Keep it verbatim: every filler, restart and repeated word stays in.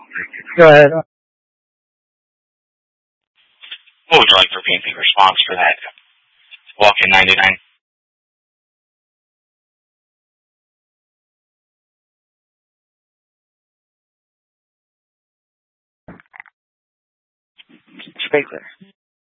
Go ahead. What would you like for P and P response for that walk-in ninety-nine? Spegler.